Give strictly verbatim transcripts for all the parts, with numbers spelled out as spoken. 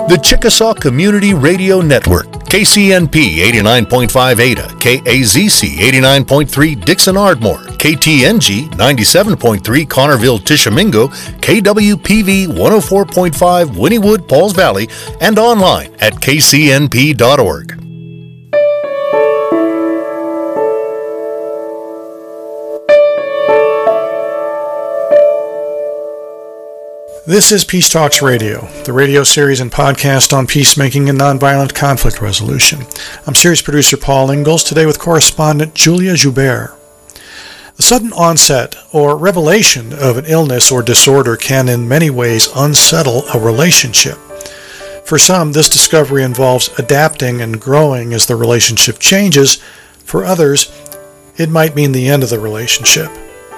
The Chickasaw Community Radio Network, K C N P eighty-nine point five Ada, K A Z C eighty-nine point three Dixon Ardmore, K T N G ninety-seven point three Connerville Tishomingo, K W P V one oh four point five Wynnewood Pauls Valley, and online at k c n p dot org. This is Peace Talks Radio, the radio series and podcast on peacemaking and nonviolent conflict resolution. I'm series producer Paul Ingalls, today with correspondent Julia Joubert. The sudden onset or revelation of an illness or disorder can in many ways unsettle a relationship. For some, this discovery involves adapting and growing as the relationship changes. For others, it might mean the end of the relationship.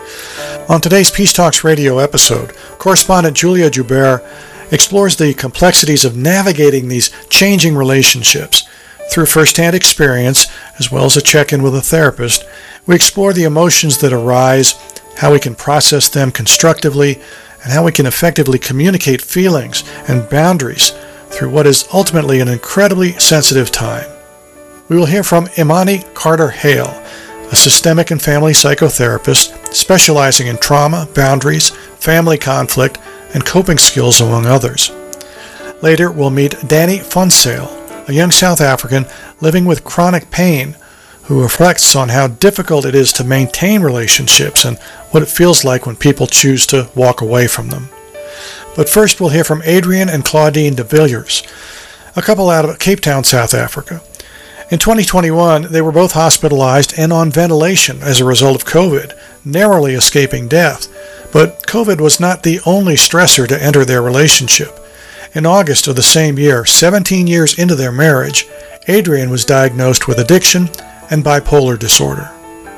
On today's Peace Talks Radio episode, correspondent Julia Joubert explores the complexities of navigating these changing relationships. Through first-hand experience, as well as a check-in with a therapist, we explore the emotions that arise, how we can process them constructively, and how we can effectively communicate feelings and boundaries through what is ultimately an incredibly sensitive time. We will hear from Imani Carter-Hale, a systemic and family psychotherapist specializing in trauma, boundaries, family conflict, and coping skills, among others. Later, we'll meet Danny Fonsale, a young South African living with chronic pain, who reflects on how difficult it is to maintain relationships and what it feels like when people choose to walk away from them. But first, we'll hear from Adrian and Claudine de Villiers, a couple out of Cape Town, South Africa. In twenty twenty-one, they were both hospitalized and on ventilation as a result of COVID, narrowly escaping death. But COVID was not the only stressor to enter their relationship. In August of the same year, seventeen years into their marriage, Adrian was diagnosed with addiction and bipolar disorder.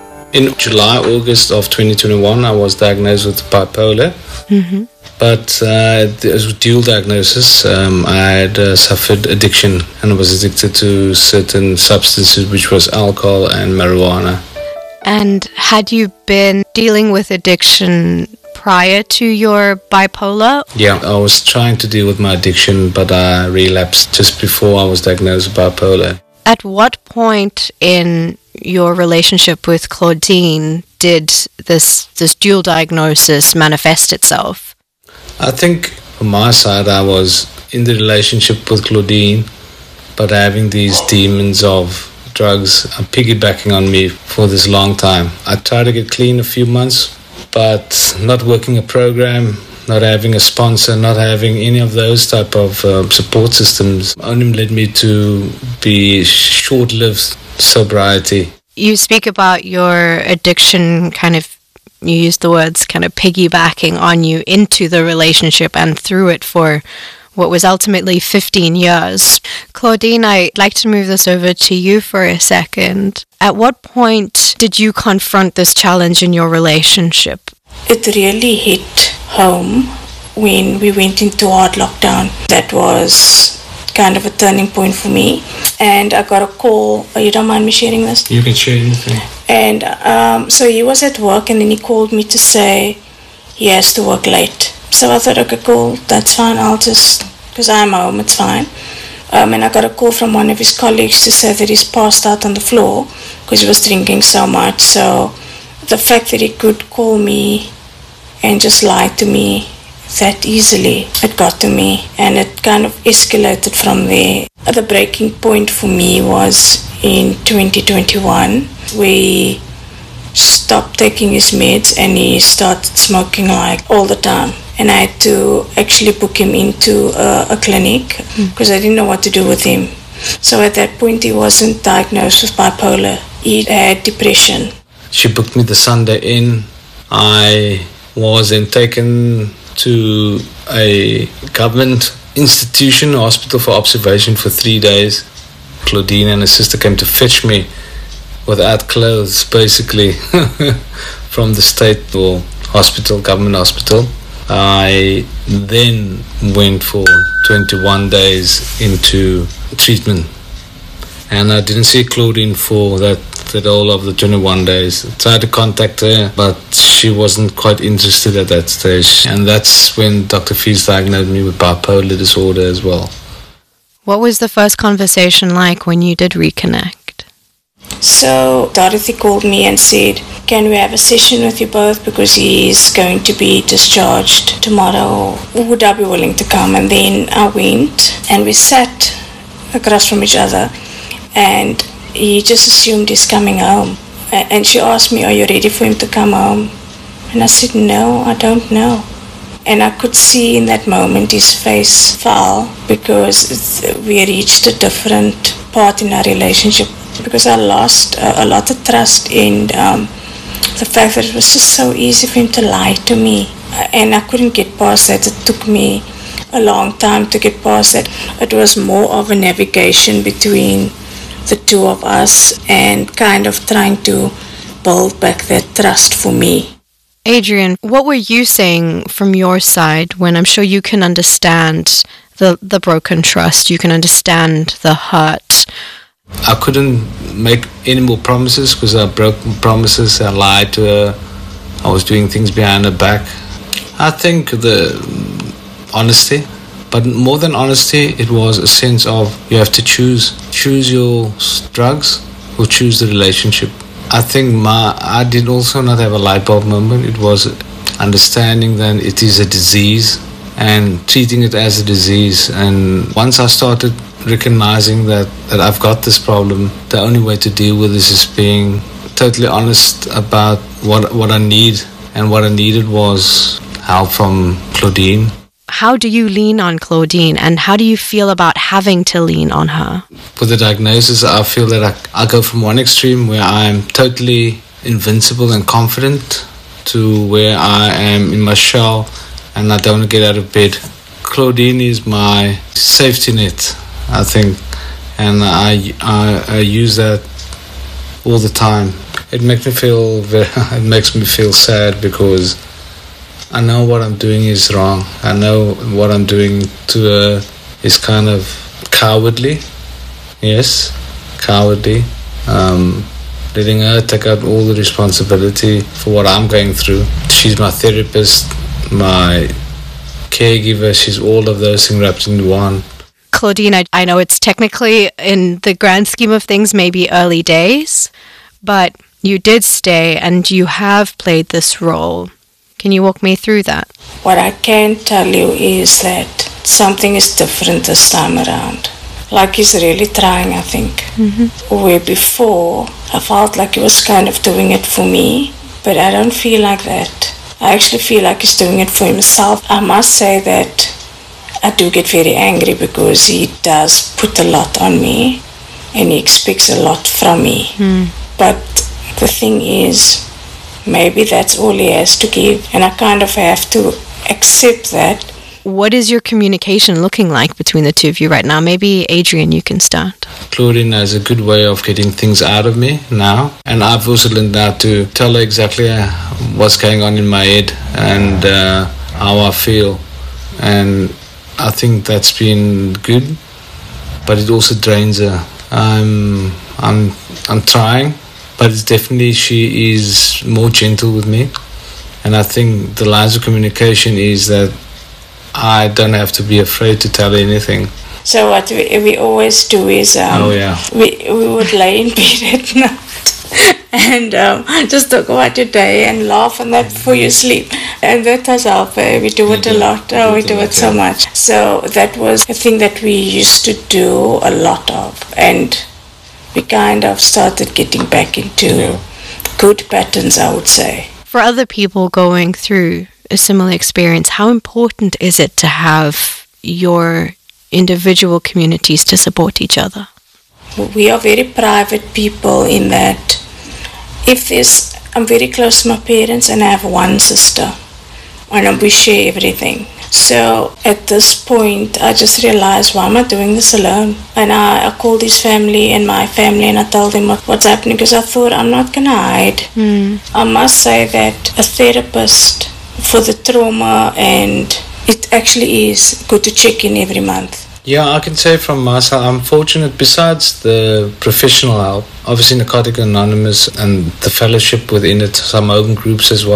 In July, August of twenty twenty-one, I was diagnosed with bipolar. Mm-hmm. But uh, it was a dual diagnosis. Um, I had uh, suffered addiction and I was addicted to certain substances, which was alcohol and marijuana. And had you been dealing with addiction prior to your bipolar? Yeah, I was trying to deal with my addiction, but I relapsed just before I was diagnosed with bipolar. At what point in your relationship with Claudine did this this dual diagnosis manifest itself? I think from my side, I was in the relationship with Claudine, but having these demons of drugs are piggybacking on me for this long time. I tried to get clean a few months, but not working a program, not having a sponsor, not having any of those type of uh, support systems only led me to be short-lived sobriety. You speak about your addiction kind of, you use the words kind of piggybacking on you into the relationship and through it for what was ultimately fifteen years. Claudine, I'd like to move this over to you for a second. At what point did you confront this challenge in your relationship? It really hit home when we went into hard lockdown. That was kind of a turning point for me. And I got a call. Oh, you don't mind me sharing this? You can share anything. And um, so he was at work and then he called me to say he has to work late. So I thought, okay, cool, that's fine. I'll just, because I'm home, it's fine. Um, and I got a call from one of his colleagues to say that he's passed out on the floor because he was drinking so much. So the fact that he could call me and just lie to me that easily, it got to me, and it kind of escalated from there. The breaking point for me was in twenty twenty-one. We stopped taking his meds and he started smoking like all the time, and I had to actually book him into a, a clinic because mm. I didn't know what to do with him. So at that point he wasn't diagnosed with bipolar, he had depression. She booked me the Sunday in. I was then taken to a government institution, a hospital for observation for three days. Claudine and her sister came to fetch me without clothes, basically, from the state or hospital, government hospital. I then went for twenty-one days into treatment, and I didn't see Claudine for that that all of the twenty-one days. I tried to contact her, but she wasn't quite interested at that stage. And that's when Doctor Fees diagnosed me with bipolar disorder as well. What was the first conversation like when you did reconnect? So Dorothy called me and said, can we have a session with you both because he's going to be discharged tomorrow. Would I be willing to come? And then I went and we sat across from each other and he just assumed he's coming home. And she asked me, are you ready for him to come home? And I said, no, I don't know. And I could see in that moment his face fall because we reached a different part in our relationship. Because I lost uh, a lot of trust in um, the fact that it was just so easy for him to lie to me. And I couldn't get past that. It took me a long time to get past that. It was more of a navigation between the two of us and kind of trying to build back that trust for me. Adrian, what were you saying from your side when I'm sure you can understand the, the broken trust, you can understand the hurt? I couldn't make any more promises because I broke promises, I lied to her, I was doing things behind her back. I think the honesty, but more than honesty, it was a sense of you have to choose. Choose your drugs or choose the relationship. I think my I did also not have a light bulb moment. It was understanding that it is a disease and treating it as a disease. And once I started recognizing that, that I've got this problem, the only way to deal with this is being totally honest about what what I need. And what I needed was help from Claudine. How do you lean on Claudine, and how do you feel about having to lean on her? With the diagnosis, I feel that I, I go from one extreme where I'm totally invincible and confident to where I am in my shell and I don't get out of bed. Claudine is my safety net, I think, and I, I, I use that all the time. It makes me feel very, it makes me feel sad because I know what I'm doing is wrong. I know what I'm doing to her is kind of cowardly. Yes, cowardly. Um, letting her take out all the responsibility for what I'm going through. She's my therapist, my caregiver. She's all of those things wrapped into one. Claudine, I, I know it's technically, in the grand scheme of things, maybe early days, but you did stay and you have played this role. Can you walk me through that? What I can tell you is that something is different this time around. Like he's really trying, I think. Mm-hmm. Where before, I felt like he was kind of doing it for me, but I don't feel like that. I actually feel like he's doing it for himself. I must say that I do get very angry because he does put a lot on me and he expects a lot from me. Mm. But the thing is, maybe that's all he has to give, and I kind of have to accept that. What is your communication looking like between the two of you right now? Maybe, Adrian, you can start. Claudine has a good way of getting things out of me now, and I've also learned now to tell her exactly what's going on in my head and uh, how I feel, and I think that's been good, but it also drains her. I'm, I'm, I'm trying. But it's definitely, she is more gentle with me. And I think the lines of communication is that I don't have to be afraid to tell her anything. So what we, we always do is um, oh, yeah. we, we would lay in bed at night and um, just talk about your day and laugh and that before you sleep. And that does help. Uh, we do you it do, a lot. Oh, we do it, it so yeah. much. So that was a thing that we used to do a lot of. And we kind of started getting back into yeah. good patterns, I would say. For other people going through a similar experience, how important is it to have your individual communities to support each other? We are very private people in that if there's, I'm very close to my parents and I have one sister and we share everything. So at this point, I just realized, why am I doing this alone? And I, I called his family and my family and I told them what, what's happening because I thought I'm not going to hide. Mm. I must say that a therapist for the trauma, and it actually is good to check in every month. Yeah, I can say from my side, I'm fortunate besides the professional help, obviously Narcotics Anonymous and the fellowship within it, some open groups as well.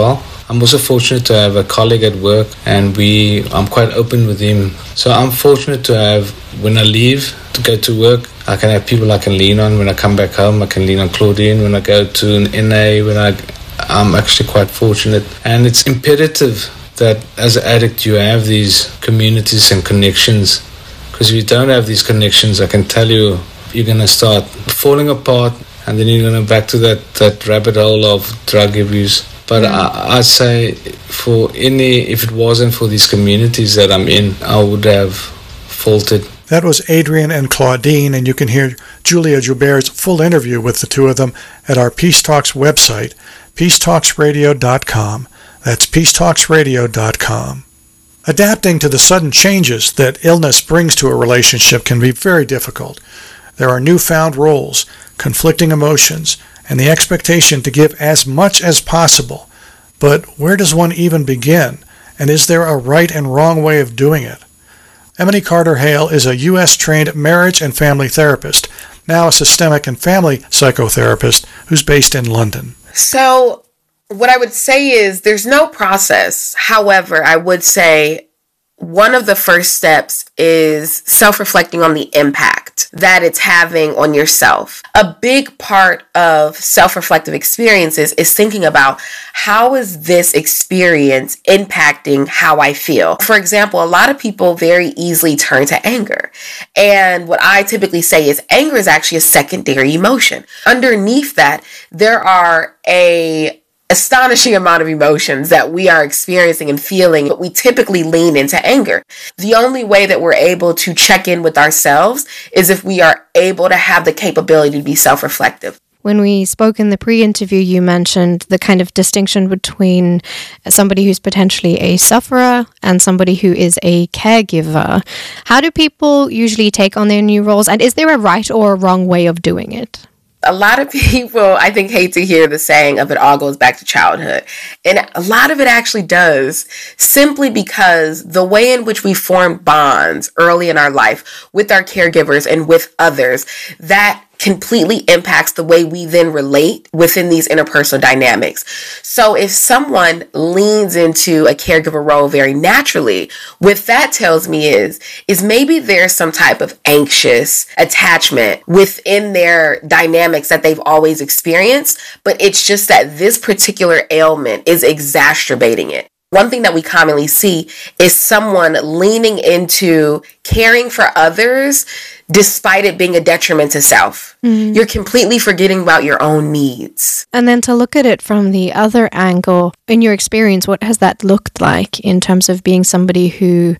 I'm also fortunate to have a colleague at work, and we I'm quite open with him. So I'm fortunate to have, when I leave to go to work, I can have people I can lean on. When I come back home, I can lean on Claudine. When I go to an N A, when I, I'm actually quite fortunate. And it's imperative that as an addict you have these communities and connections. Because if you don't have these connections, I can tell you, you're going to start falling apart, and then you're going to back to that, that rabbit hole of drug abuse. But I, I'd say for any, if it wasn't for these communities that I'm in, I would have faltered. That was Adrian and Claudine, and you can hear Julia Joubert's full interview with the two of them at our Peace Talks website, peace talks radio dot com. That's peace talks radio dot com. Adapting to the sudden changes that illness brings to a relationship can be very difficult. There are newfound roles, conflicting emotions, and the expectation to give as much as possible. But where does one even begin? And is there a right and wrong way of doing it? Emily Carter Hale is a U S-trained marriage and family therapist, now a systemic and family psychotherapist who's based in London. So what I would say is there's no process. However, I would say one of the first steps is self-reflecting on the impact that it's having on yourself. A big part of self-reflective experiences is thinking about, how is this experience impacting how I feel? For example, a lot of people very easily turn to anger. And what I typically say is anger is actually a secondary emotion. Underneath that, there are a astonishing amount of emotions that we are experiencing and feeling, but we typically lean into anger. The only way that we're able to check in with ourselves is if we are able to have the capability to be self-reflective. When we spoke in the pre-interview, you mentioned the kind of distinction between somebody who's potentially a sufferer and somebody who is a caregiver. How do people usually take on their new roles? And is there a right or a wrong way of doing it? A lot of people, I think, hate to hear the saying of it all goes back to childhood. And a lot of it actually does, simply because the way in which we form bonds early in our life with our caregivers and with others, that completely impacts the way we then relate within these interpersonal dynamics. So if someone leans into a caregiver role very naturally, what that tells me is, is maybe there's some type of anxious attachment within their dynamics that they've always experienced, but it's just that this particular ailment is exacerbating it. One thing that we commonly see is someone leaning into caring for others despite it being a detriment to self. Mm. You're completely forgetting about your own needs. And then to look at it from the other angle, in your experience, what has that looked like in terms of being somebody who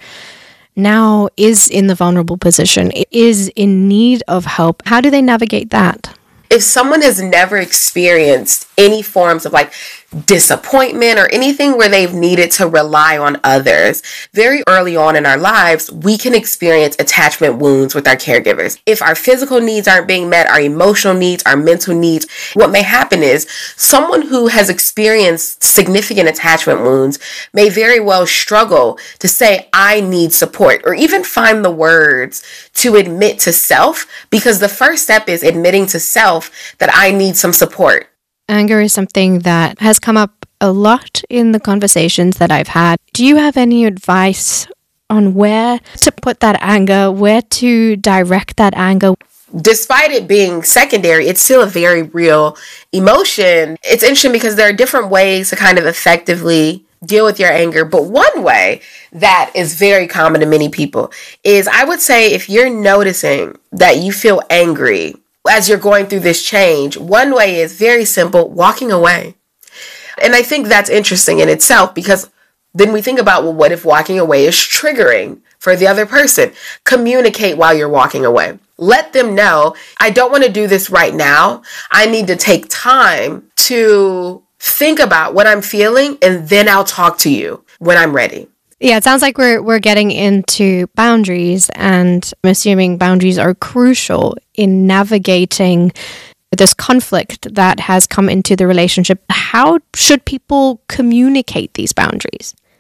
now is in the vulnerable position, is in need of help? How do they navigate that? If someone has never experienced any forms of like disappointment or anything where they've needed to rely on others, very early on in our lives, we can experience attachment wounds with our caregivers. If our physical needs aren't being met, our emotional needs, our mental needs, what may happen is someone who has experienced significant attachment wounds may very well struggle to say, I need support, or even find the words to admit to self, because the first step is admitting to self that I need some support. Anger is something that has come up a lot in the conversations that I've had. Do you have any advice on where to put that anger, where to direct that anger? Despite it being secondary, it's still a very real emotion. It's interesting because there are different ways to kind of effectively deal with your anger. But one way that is very common to many people is, I would say, if you're noticing that you feel angry as you're going through this change, one way is very simple, walking away. And I think that's interesting in itself, because then we think about, well, what if walking away is triggering for the other person? Communicate while you're walking away. Let them know, I don't want to do this right now. I need to take time to think about what I'm feeling, and then I'll talk to you when I'm ready. Yeah, it sounds like we're we're getting into boundaries, and I'm assuming boundaries are crucial in navigating this conflict that has come into the relationship. How should people communicate these boundaries?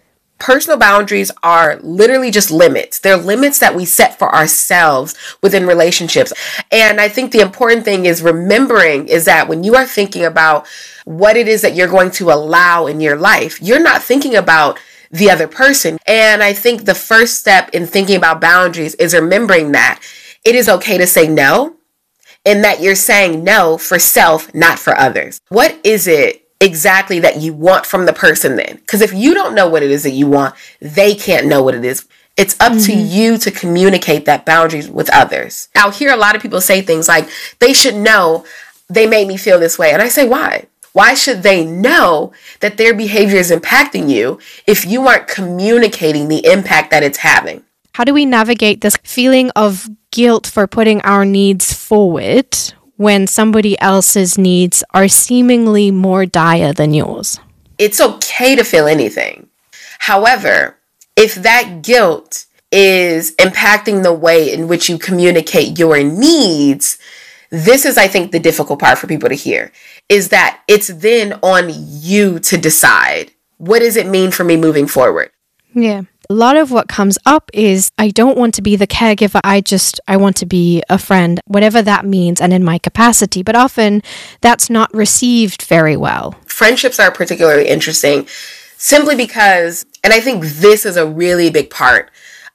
Personal boundaries are literally just limits. They're limits that we set for ourselves within relationships. And I think the important thing is remembering is that when you are thinking about what it is that you're going to allow in your life, you're not thinking about the other person. And I think the first step in thinking about boundaries is remembering that it is okay to say no, and that you're saying no for self, not for others. What is it exactly that you want from the person then? Because if you don't know what it is that you want, they can't know what it is. It's up mm-hmm. to you to communicate that boundaries with others. I'll hear a lot of people say things like, they should know they made me feel this way. And I say, why? Why should they know that their behavior is impacting you if you aren't communicating the impact that it's having? How do we navigate this feeling of guilt for putting our needs forward when somebody else's needs are seemingly more dire than yours? It's okay to feel anything. However, if that guilt is impacting the way in which you communicate your needs, this is, I think, the difficult part for people to hear, is that it's then on you to decide, what does it mean for me moving forward? Yeah. A lot of what comes up is, I don't want to be the caregiver. I just, I want to be a friend, whatever that means, and in my capacity. But often that's not received very well. Friendships are particularly interesting simply because, and I think this is a really big part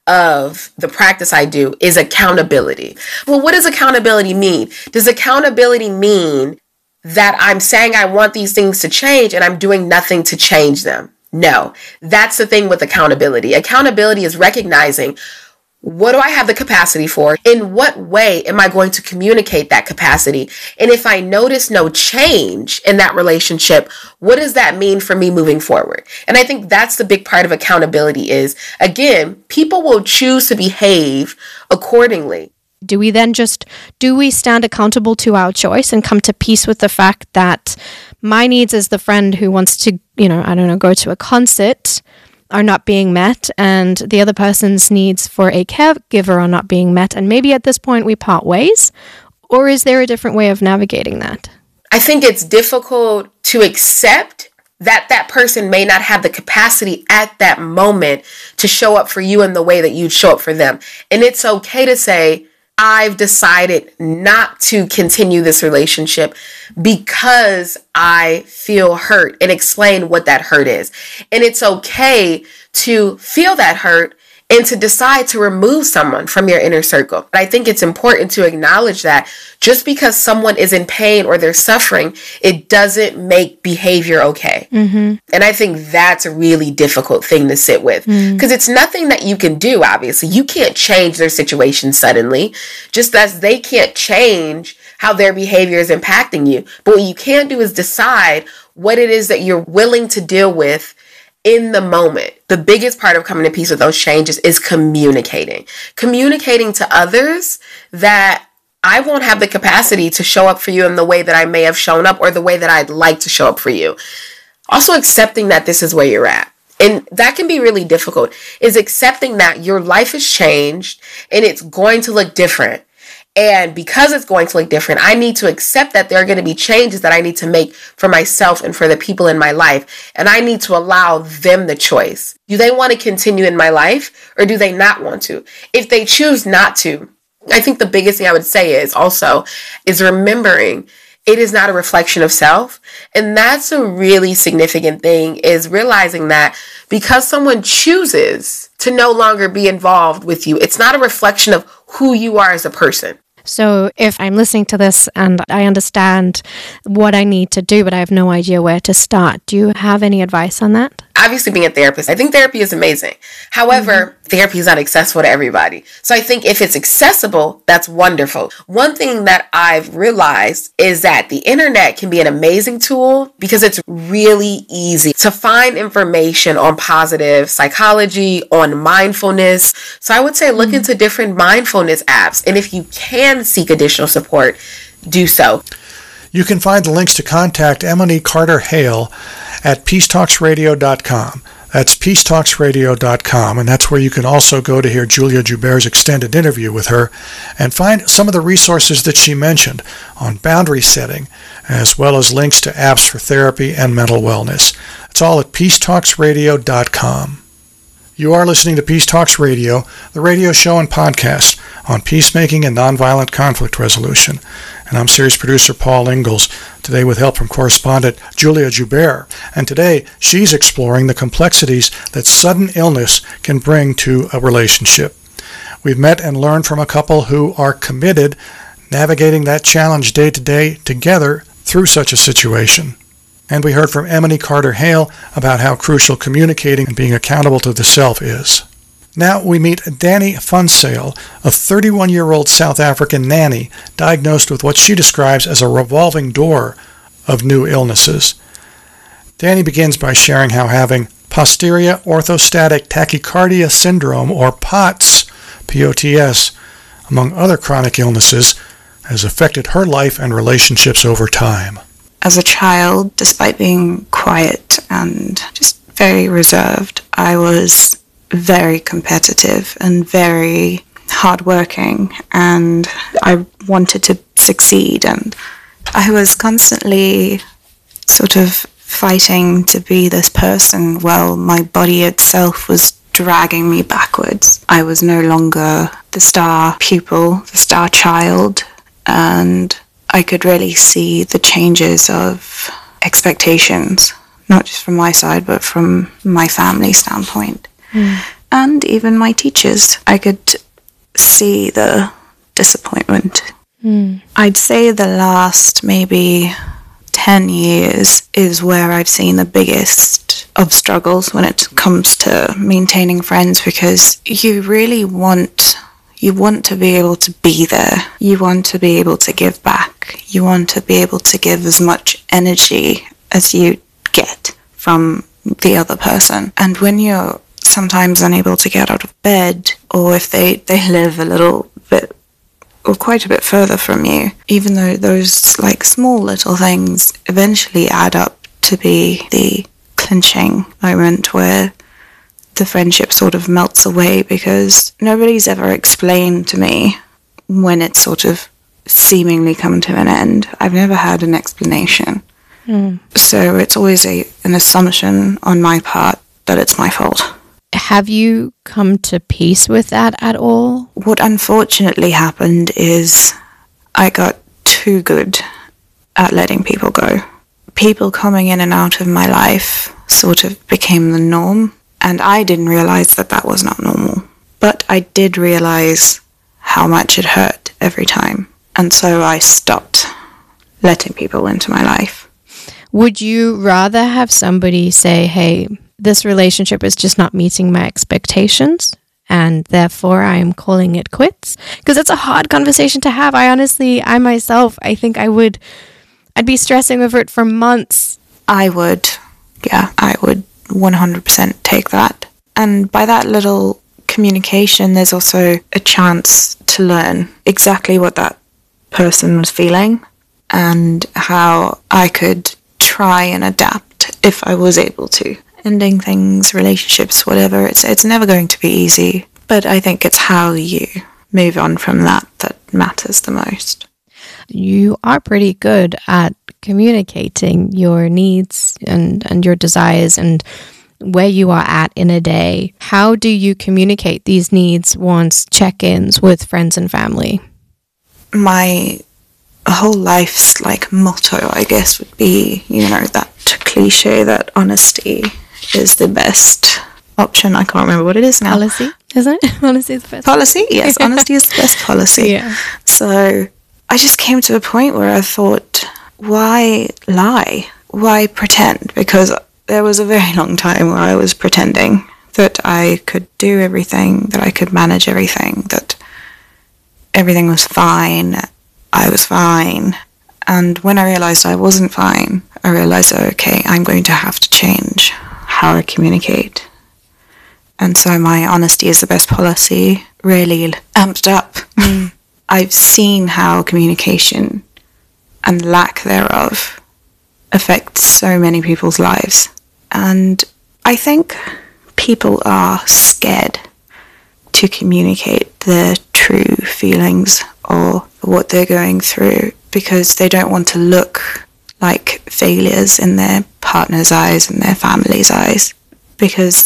of the practice I do, is accountability. Well, what does accountability mean? Does accountability mean that I'm saying I want these things to change and I'm doing nothing to change them? No, that's the thing with accountability. Accountability is recognizing, what do I have the capacity for? In what way am I going to communicate that capacity? And if I notice no change in that relationship, what does that mean for me moving forward? And I think that's the big part of accountability is, again, people will choose to behave accordingly. Do we then just, do we stand accountable to our choice and come to peace with the fact that my needs as the friend who wants to, you know, I don't know, go to a concert are not being met, and the other person's needs for a caregiver are not being met, and maybe at this point we part ways? Or is there a different way of navigating that? I think it's difficult to accept that that person may not have the capacity at that moment to show up for you in the way that you'd show up for them. And it's okay to say, I've decided not to continue this relationship because I feel hurt, and explain what that hurt is. And it's okay to feel that hurt and to decide to remove someone from your inner circle. But I think it's important to acknowledge that just because someone is in pain or they're suffering, it doesn't make behavior okay. Mm-hmm. And I think that's a really difficult thing to sit with, because mm-hmm. it's nothing that you can do, obviously. You can't change their situation suddenly, just as they can't change how their behavior is impacting you. But what you can do is decide what it is that you're willing to deal with in the moment. The biggest part of coming to peace with those changes is communicating. Communicating to others that I won't have the capacity to show up for you in the way that I may have shown up, or the way that I'd like to show up for you. Also accepting that this is where you're at. And that can be really difficult, is accepting that your life has changed and it's going to look different. And because it's going to look different, I need to accept that there are going to be changes that I need to make for myself and for the people in my life. And I need to allow them the choice. Do they want to continue in my life, or do they not want to? If they choose not to, I think the biggest thing I would say is also is remembering it is not a reflection of self. And that's a really significant thing, is realizing that because someone chooses to no longer be involved with you, it's not a reflection of who you are as a person. So if I'm listening to this and I understand what I need to do, but I have no idea where to start, do you have any advice on that? Obviously, being a therapist, I think therapy is amazing. However, mm-hmm. therapy is not accessible to everybody. So I think if it's accessible, that's wonderful. One thing that I've realized is that the internet can be an amazing tool because it's really easy to find information on positive psychology, on mindfulness. So I would say look mm-hmm. into different mindfulness apps. And if you can seek additional support, do so. You can find the links to contact Emily Carter Hale at peace talks radio dot com. That's peace talks radio dot com, and that's where you can also go to hear Julia Joubert's extended interview with her and find some of the resources that she mentioned on boundary setting, as well as links to apps for therapy and mental wellness. It's all at peace talks radio dot com. You are listening to Peace Talks Radio, the radio show and podcast on peacemaking and nonviolent conflict resolution. And I'm series producer Paul Ingalls, today with help from correspondent Julia Joubert. And today, she's exploring the complexities that sudden illness can bring to a relationship. We've met and learned from a couple who are committed, navigating that challenge day to day together through such a situation. And we heard from Emily Carter Hale about how crucial communicating and being accountable to the self is. Now we meet Danny Funsale, a thirty-one-year-old South African nanny diagnosed with what she describes as a revolving door of new illnesses. Danny begins by sharing how having posterior orthostatic tachycardia syndrome, or POTS, P O T S, among other chronic illnesses, has affected her life and relationships over time. As a child, despite being quiet and just very reserved, I was very competitive and very hardworking, and I wanted to succeed, and I was constantly sort of fighting to be this person while my body itself was dragging me backwards. I was no longer the star pupil, the star child, and I could really see the changes of expectations, not just from my side, but from my family standpoint. Mm. And even my teachers. I could see the disappointment. Mm. I'd say the last maybe ten years is where I've seen the biggest of struggles when it comes to maintaining friends, because you really want... You want to be able to be there. You want to be able to give back. You want to be able to give as much energy as you get from the other person. And when you're sometimes unable to get out of bed, or if they, they live a little bit or quite a bit further from you, even though those like small little things eventually add up to be the clinching moment where the friendship sort of melts away, because nobody's ever explained to me when it's sort of seemingly come to an end. I've never had an explanation. Mm. So it's always a an assumption on my part that it's my fault. Have you come to peace with that at all? What unfortunately happened is I got too good at letting people go. People coming in and out of my life sort of became the norm. And I didn't realize that that was not normal. But I did realize how much it hurt every time. And so I stopped letting people into my life. Would you rather have somebody say, hey, this relationship is just not meeting my expectations, and therefore I am calling it quits? Because it's a hard conversation to have. I honestly, I myself, I think I would, I'd be stressing over it for months. I would, yeah, I would. one hundred percent take that. And by that little communication, there's also a chance to learn exactly what that person was feeling and how I could try and adapt if I was able to. Ending things, relationships, whatever, it's it's never going to be easy, but I think it's how you move on from that that matters the most. You are pretty good at communicating your needs and, and your desires and where you are at in a day. How do you communicate these needs, wants, check-ins with friends and family? My whole life's like motto, I guess, would be, you know, that cliche that honesty is the best option. I can't remember what it is now. Policy, isn't it? Honesty is the best policy. Yes, honesty is the best policy. Yeah. So I just came to a point where I thought, why lie? Why pretend? Because there was a very long time where I was pretending that I could do everything, that I could manage everything, that everything was fine, I was fine. And when I realized I wasn't fine, I realized, okay, I'm going to have to change how I communicate. And so my honesty is the best policy really amped up. Mm. I've seen how communication and lack thereof affects so many people's lives. And I think people are scared to communicate their true feelings or what they're going through because they don't want to look like failures in their partner's eyes and their family's eyes. Because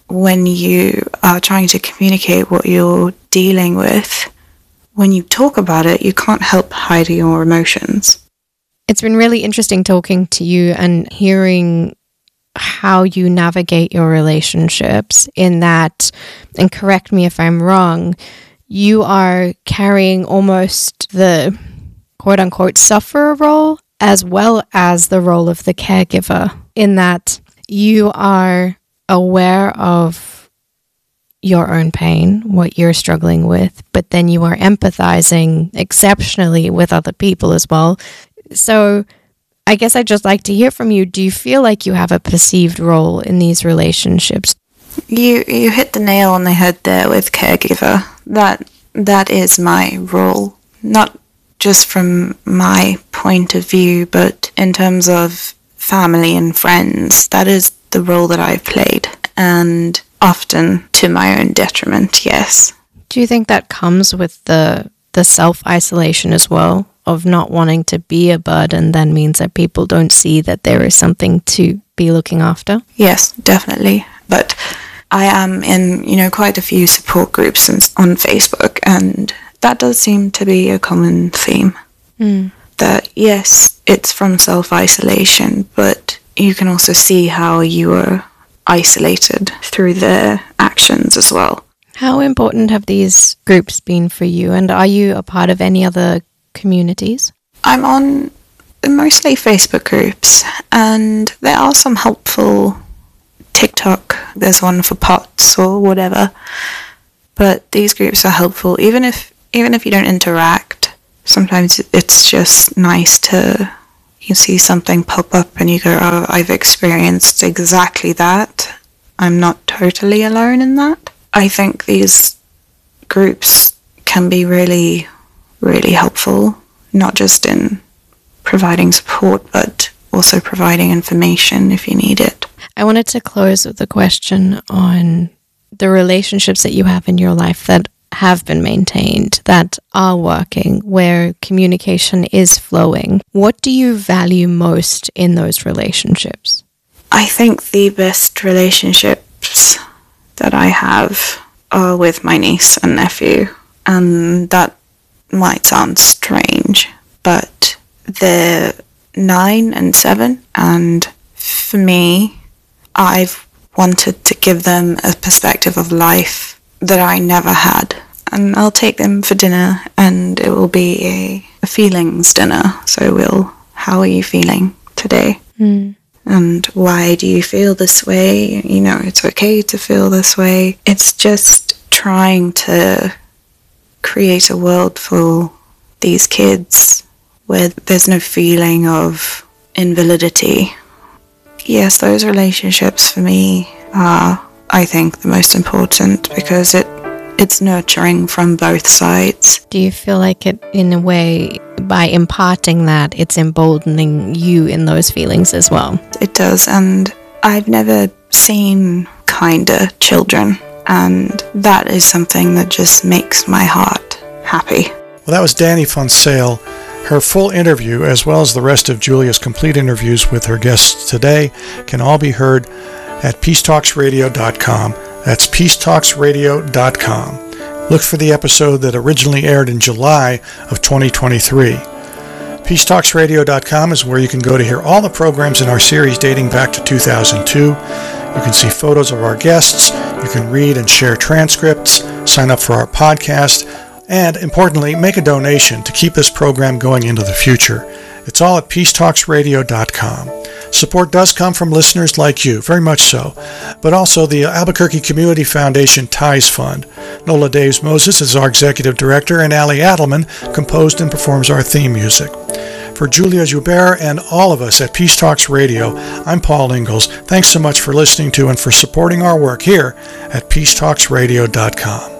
when you are trying to communicate what you're dealing with, when you talk about it, you can't help hide your emotions. It's been really interesting talking to you and hearing how you navigate your relationships in that, and correct me if I'm wrong, you are carrying almost the quote-unquote sufferer role as well as the role of the caregiver, in that you are aware of your own pain, what you're struggling with, but then you are empathizing exceptionally with other people as well. So I guess I'd just like to hear from you. Do you feel like you have a perceived role in these relationships? You you hit the nail on the head there with caregiver. That that is my role, not just from my point of view, but in terms of family and friends. That is the role that I've played, and often to my own detriment, yes. Do you think that comes with the the self-isolation as well, of not wanting to be a burden then means that people don't see that there is something to be looking after? Yes, definitely. But I am in, you know, quite a few support groups on Facebook, and that does seem to be a common theme. Mm. That, yes, it's from self-isolation, but you can also see how you are isolated through their actions as well. How important have these groups been for you, and are you a part of any other communities? I'm on mostly Facebook groups, and there are some helpful TikTok. There's one for P O T S or whatever, but these groups are helpful. Even if even if you don't interact, sometimes it's just nice to you see something pop up and you go, "Oh, I've experienced exactly that. I'm not totally alone in that." I think these groups can be really, really helpful, not just in providing support, but also providing information if you need it. I wanted to close with a question on the relationships that you have in your life that have been maintained, that are working, where communication is flowing. What do you value most in those relationships? I think the best relationships that I have are with my niece and nephew, and that might sound strange, but they're nine and seven, and for me, I've wanted to give them a perspective of life that I never had. And I'll take them for dinner, and it will be a, a feelings dinner. So we'll, how are you feeling today? Mm. And why do you feel this way? You know, it's okay to feel this way. It's just trying to create a world for these kids where there's no feeling of invalidity. Yes, those relationships for me are, I think, the most important, because it it's nurturing from both sides. Do you feel like it, in a way, by imparting that, it's emboldening you in those feelings as well? It does, and I've never seen kinder children, and that is something that just makes my heart happy. Well, that was Danny Fonsale. Her full interview, as well as the rest of Julia's complete interviews with her guests today, can all be heard at peace talks radio dot com. That's peace talks radio dot com. Look for the episode that originally aired in July of twenty twenty-three. peace talks radio dot com is where you can go to hear all the programs in our series dating back to two thousand two. You can see photos of our guests, you can read and share transcripts, sign up for our podcast, and, importantly, make a donation to keep this program going into the future. It's all at peace talks radio dot com. Support does come from listeners like you, very much so, but also the Albuquerque Community Foundation Ties Fund. Nola Daves Moses is our executive director, and Ali Adelman composed and performs our theme music. For Julia Joubert and all of us at Peace Talks Radio, I'm Paul Ingalls. Thanks so much for listening to and for supporting our work here at peace talks radio dot com.